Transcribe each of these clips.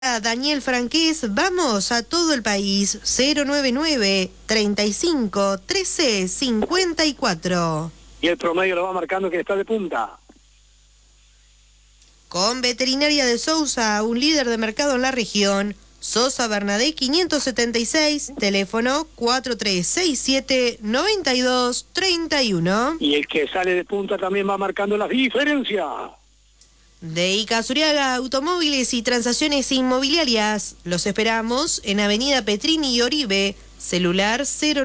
Daniel Franqués, vamos a todo el país, 099-35-13-54. Y el promedio lo va marcando que está de punta. Con Veterinaria de Sousa, un líder de mercado en la región, Sosa Bernadette 576, teléfono 4367-9231. Y el que sale de punta también va marcando las diferencias. De Ica Zuriaga Automóviles y Transacciones Inmobiliarias, los esperamos en Avenida Petrini y Oribe, celular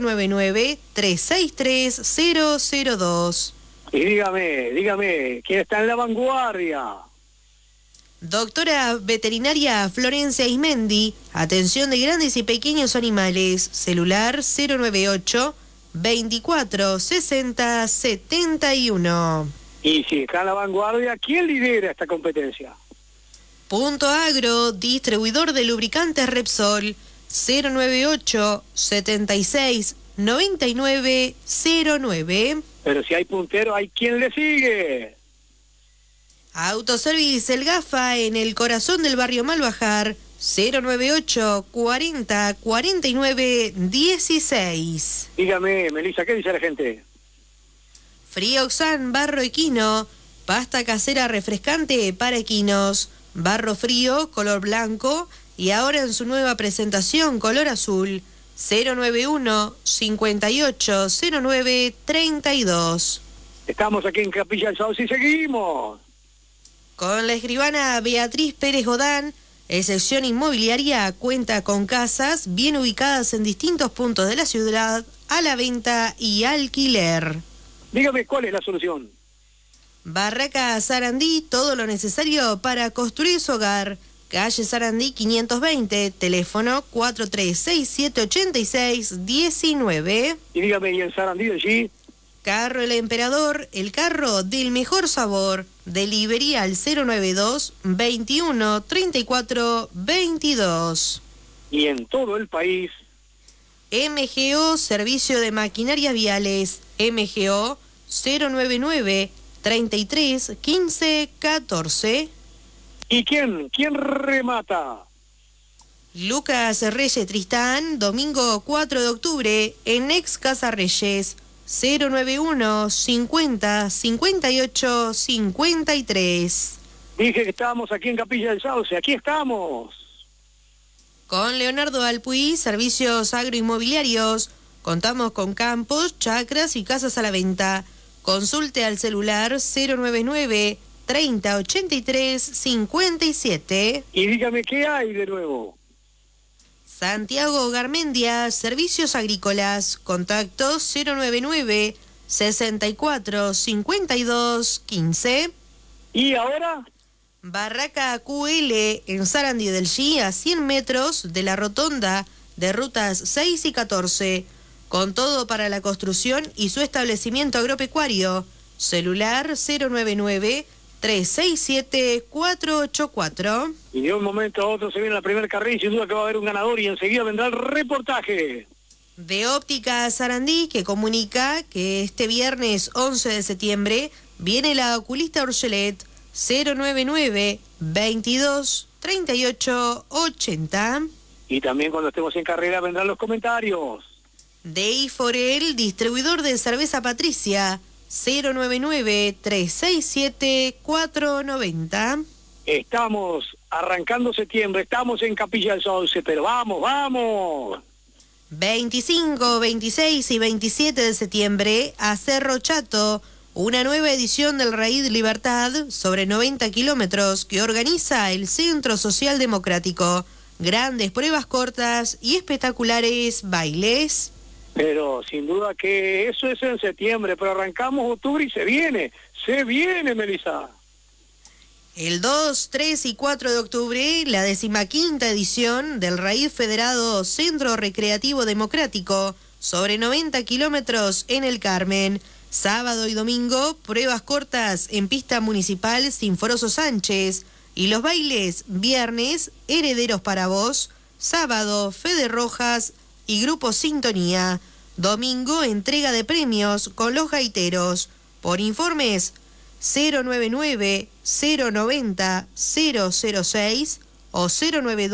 099-363-002. Y dígame, ¿quién está en la vanguardia? Doctora Veterinaria Florencia Ismendi, atención de grandes y pequeños animales, celular 098-24-60-71. Y si está en la vanguardia, ¿quién lidera esta competencia? Punto Agro, distribuidor de lubricantes Repsol, 098-76-9909. Pero si hay puntero, hay quien le sigue. Autoservice El Gafa en el corazón del barrio Malbajar, 098-40-49-16. Dígame, Melissa, ¿qué dice la gente? Frioxan Barro Equino, pasta casera refrescante para equinos, barro frío, color blanco y ahora en su nueva presentación color azul, 091-5809-32. Estamos aquí en Capilla del Sauce y seguimos. Con la escribana Beatriz Pérez Godán, excepción inmobiliaria cuenta con casas bien ubicadas en distintos puntos de la ciudad, a la venta y alquiler. Dígame, ¿cuál es la solución? Barraca Sarandí, todo lo necesario para construir su hogar. Calle Sarandí 520, teléfono 43678619. Y dígame, ¿y en Sarandí allí? Carro El Emperador, el carro del mejor sabor. Delivery al 092-21-34-22. Y en todo el país. MGO, Servicio de Maquinarias Viales. MGO 099-33-15-14. ¿Y quién remata? Lucas Reyes Tristán, domingo 4 de octubre, en Ex Casa Reyes, 091-50-58-53. Dije que estábamos aquí en Capilla del Sauce, aquí estamos. Con Leonardo Alpuí, servicios agroinmobiliarios, contamos con campos, chacras y casas a la venta. Consulte al celular 099-3083-57. Y dígame, ¿qué hay de nuevo? Santiago Garmendia, Servicios Agrícolas, contacto 099-64-52-15. ¿Y ahora? Barraca QL en Sarandí del G, a 100 metros de la rotonda de rutas 6 y 14, con todo para la construcción y su establecimiento agropecuario. Celular 099-367-484. Y de un momento a otro se viene la primera carrera y sin duda que va a haber un ganador y enseguida vendrá el reportaje. De Óptica Sarandí, que comunica que este viernes 11 de septiembre viene la oculista Orgelet, 099-22-38-80. Y también cuando estemos en carrera vendrán los comentarios. De Iforel, distribuidor de cerveza Patricia, 099-367-490. Estamos arrancando septiembre, estamos en Capilla del Sauce, pero vamos. 25, 26 y 27 de septiembre, a Cerro Chato, una nueva edición del Raíz Libertad sobre 90 kilómetros que organiza el Centro Social Democrático. Grandes pruebas cortas y espectaculares bailes. Pero sin duda que eso es en septiembre, pero arrancamos octubre y se viene, Melissa. El 2, 3 y 4 de octubre, la 15ª edición del Raíz Federado Centro Recreativo Democrático, sobre 90 kilómetros en el Carmen. Sábado y domingo, pruebas cortas en pista municipal Sinforoso Sánchez. Y los bailes, viernes, Herederos para Vos, sábado, Fede Rojas y Grupo Sintonía. Domingo, entrega de premios con los gaiteros. Por informes, 099-090-006 o 092